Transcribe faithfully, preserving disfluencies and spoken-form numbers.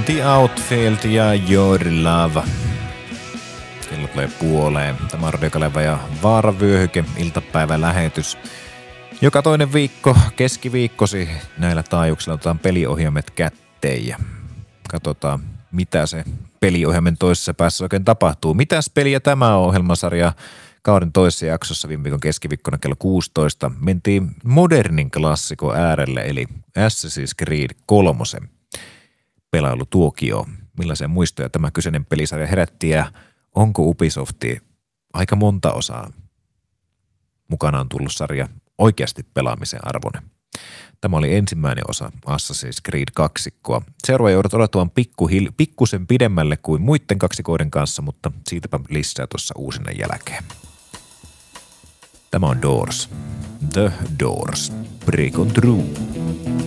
The Outfield ja Your Love. Kello tulee puoleen. Tämä on Radio Kaleva ja Vaaravyöhyke, iltapäivälähetys. Joka toinen viikko, keskiviikkosi näillä taajuuksilla otetaan peliohjelmet kätteen ja katsotaan, mitä se peliohjelmen toisessa päässä oikein tapahtuu. Mitäs peliä tämä on ohjelmasarja? Kauden toisessa jaksossa viime viikon keskiviikkona kello kuusitoista mentiin modernin klassikon äärelle, eli Assassin's Creed kolmosen pelailutuokio. Millaisia muistoja tämä kyseinen pelisarja herätti ja onko Ubisofti aika monta osaa mukana on tullut sarja oikeasti pelaamisen arvoinen? Tämä oli ensimmäinen osa Assassin's Creed kaksikkoa. Seuraava joudut odottamaan pikkuhil- pikkusen pidemmälle kuin muiden kaksikoiden kanssa, mutta siitäpä lisää tuossa uusinen jälkeen. Tämä on Doors. The Doors. Break on True.